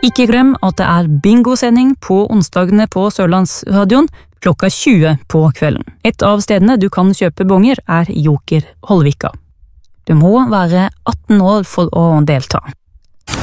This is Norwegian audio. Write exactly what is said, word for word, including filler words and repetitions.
Ikke glem at det er bingosending på onsdagene på Sørlandsradion klokka tjue på kvelden. Et av stedene du kan kjøpe bonger er Joker Holvika. Du må være atten år for å delta.